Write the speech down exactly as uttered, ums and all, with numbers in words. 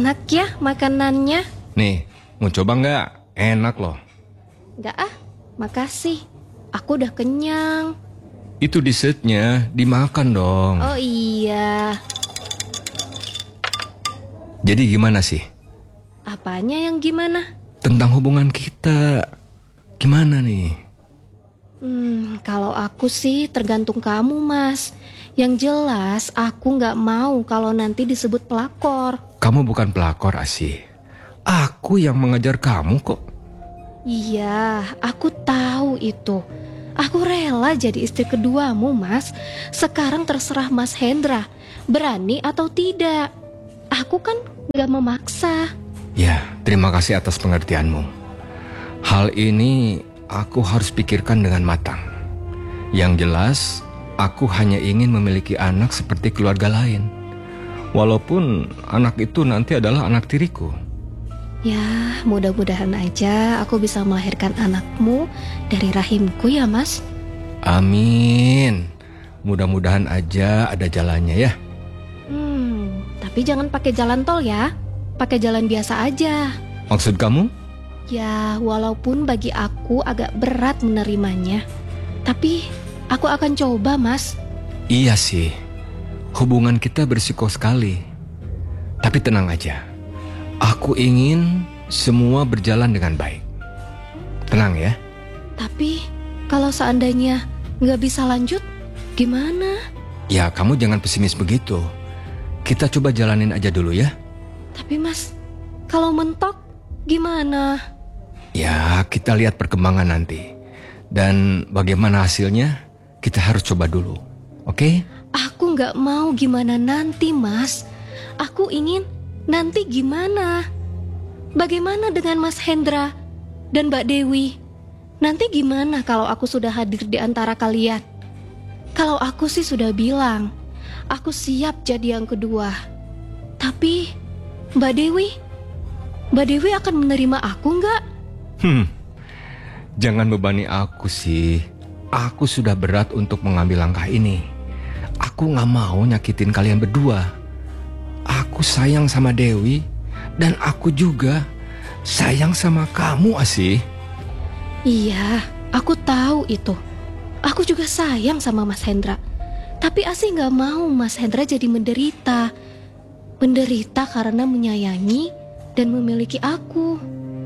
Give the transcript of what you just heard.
enak ya makanannya. Nih, mau coba nggak? Enak loh. Nggak ah, makasih. Aku udah kenyang. Itu dessertnya, dimakan dong. Oh iya. Jadi gimana sih? Apanya yang gimana? Tentang hubungan kita. Gimana nih? Hmm, kalau aku sih tergantung kamu, Mas. Yang jelas aku nggak mau kalau nanti disebut pelakor. Kamu bukan pelakor, Asih. Aku yang mengejar kamu kok. Iya, aku tahu itu. Aku rela jadi istri keduamu, Mas. Sekarang terserah Mas Hendra, berani atau tidak. Aku kan nggak memaksa. Ya, terima kasih atas pengertianmu. Hal ini aku harus pikirkan dengan matang. Yang jelas, aku hanya ingin memiliki anak seperti keluarga lain. Walaupun anak itu nanti adalah anak tiriku. Ya, mudah-mudahan aja aku bisa melahirkan anakmu dari rahimku ya, Mas. Amin. Mudah-mudahan aja ada jalannya ya. Hmm, tapi jangan pakai jalan tol ya. Pakai jalan biasa aja. Maksud kamu? Ya, walaupun bagi aku agak berat menerimanya. Tapi aku akan coba, Mas. Iya sih. Hubungan kita berisiko sekali. Tapi tenang aja. Aku ingin semua berjalan dengan baik. Tenang ya. Tapi kalau seandainya nggak bisa lanjut, gimana? Ya, kamu jangan pesimis begitu. Kita coba jalanin aja dulu ya. Tapi Mas, kalau mentok gimana? Ya, kita lihat perkembangan nanti. Dan bagaimana hasilnya, kita harus coba dulu. Oke? Aku nggak mau gimana nanti, Mas. Aku ingin nanti gimana? Bagaimana dengan Mas Hendra dan Mbak Dewi? Nanti gimana kalau aku sudah hadir di antara kalian? Kalau aku sih sudah bilang, aku siap jadi yang kedua. Tapi Mbak Dewi, Mbak Dewi akan menerima aku nggak? Hmm, jangan bebani aku sih. Aku sudah berat untuk mengambil langkah ini. Aku gak mau nyakitin kalian berdua. Aku sayang sama Dewi. Dan aku juga sayang sama kamu, Asih. Iya, aku tahu itu. Aku juga sayang sama Mas Hendra. Tapi Asih gak mau Mas Hendra jadi menderita. Menderita karena menyayangi dan memiliki aku.